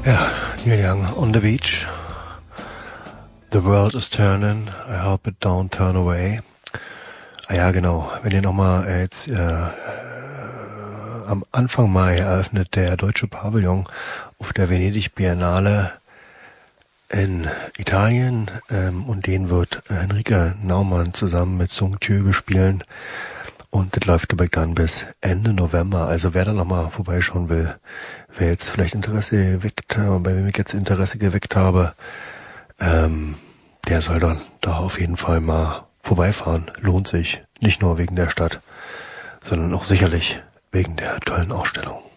Ja, Neil Young on the beach. The world is turning, I hope it don't turn away. Ah ja, genau. Wenn ihr nochmal jetzt am Anfang Mai eröffnet der Deutsche Pavillon auf der Venedig Biennale in Italien und den wird Henrike Naumann zusammen mit Sung Tjö bespielen. Und das läuft aber dann bis Ende November. Also wer da nochmal vorbeischauen will, wer jetzt vielleicht Interesse geweckt, bei wem ich jetzt Interesse geweckt habe, der soll dann da auf jeden Fall mal vorbeifahren. Lohnt sich. Nicht nur wegen der Stadt, sondern auch sicherlich wegen der tollen Ausstellung.